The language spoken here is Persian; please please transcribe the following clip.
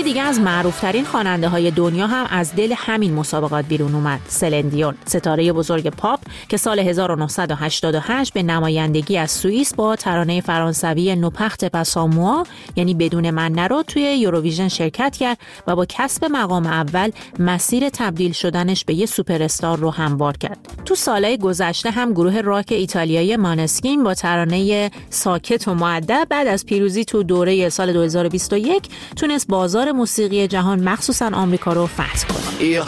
دیگه از معروف‌ترین خواننده‌های دنیا هم از دل همین مسابقات بیرون اومد. سلن دیون، ستاره بزرگ پاپ که سال 1988 به نمایندگی از سوئیس با ترانه فرانسوی نوپخت پساموا یعنی بدون من نرو توی یوروویژن شرکت کرد و با کسب مقام اول مسیر تبدیل شدنش به یه سوپر استار رو هموار کرد. تو سالهای گذشته هم گروه راک ایتالیایی مانسکین با ترانه ساکت و مؤدب بعد از پیروزی تو دوره سال 2021 تونست بازار موسیقی جهان مخصوصاً آمریکا رو فتح کنه.